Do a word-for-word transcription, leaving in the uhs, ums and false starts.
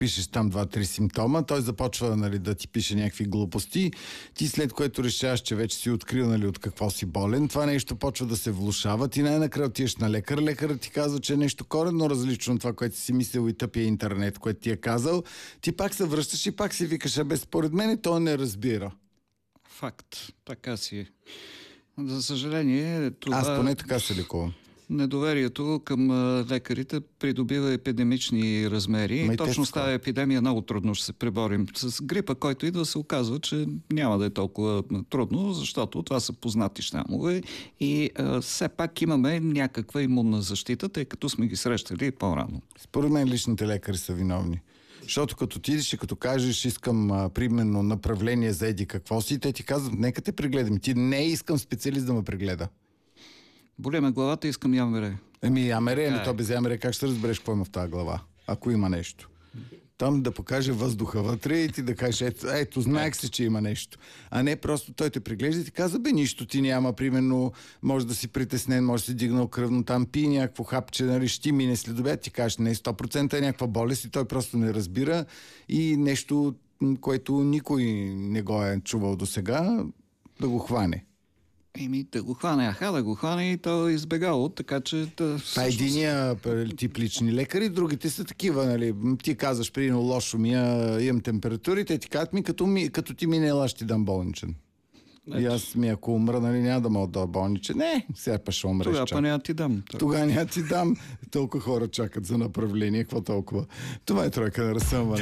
пишеш там два-три симптома, той започва, нали, да ти пише някакви глупости, ти след което решаваш, че вече си открил, нали, от какво си болен, това нещо почва да се влошава, ти най-накрая отиваш на лекар, лекарът ти казва, че е нещо коренно различно от това, което си мислил и тъпия интернет, което ти е казал, ти пак се връщаш и пак си викаш, а без според мен той не разбира. Факт. Така си е. За съжаление, това... Аз поне така се лекувам. Недоверието към лекарите придобива епидемични размери. Ма и точно те с тази епидемия много трудно ще се преборим. С грипа, който идва, се оказва, че няма да е толкова трудно, защото това са познати щамове и а, все пак имаме някаква имунна защита, тъй като сме ги срещали по-рано. Според мен личните лекари са виновни. Защото като отидеш и като кажеш, искам а, примерно направление за еди какво си, те ти казват, нека те прегледам. Ти не искам специалист да ме прегледа. Боли ме главата, искам ямере. Еми ямере, ами то без ямере как ще разбереш какво има в тази глава, ако има нещо? Там да покаже въздуха вътре и ти да кажеш, ето, ето знаех се, че има нещо. А не просто той те преглежда и ти каза, бе, нищо ти няма, примерно, може да си притеснен, може да си дигнал кръвно, там пи някакво хапче, нали, ще мине след обяд, ти кажеш, не, сто процента е някаква болест и той просто не разбира и нещо, което никой не го е чувал до сега, да го хване. Еми, да го хване, аха, да го хване и то е избегало, така че... Да, това е единия тип лични лекари, другите са такива, нали, ти казваш, прино лошо ми, имам температури, те ти казват ми, като, ми, като ти мине, ела ще ти дам болничен. И аз ми, ако умра, нали, няма да мога да болничен. Не, сега па ще умреш. Тогава па няма ти дам. Тогава няма ти дам. Толкова хора чакат за направление, какво толкова. Това е тройка на разсъмване.